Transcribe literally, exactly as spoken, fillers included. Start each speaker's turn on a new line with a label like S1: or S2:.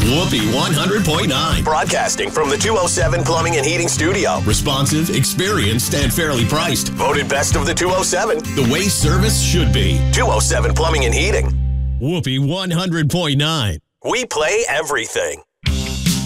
S1: Whoopee one hundred point nine.
S2: Broadcasting from the two oh seven Plumbing and Heating Studio.
S1: Responsive, experienced, and fairly priced.
S2: Voted best of the two oh seven.
S1: The way service should be.
S2: two oh seven Plumbing and Heating.
S1: Whoopee one hundred point nine.
S2: We play everything.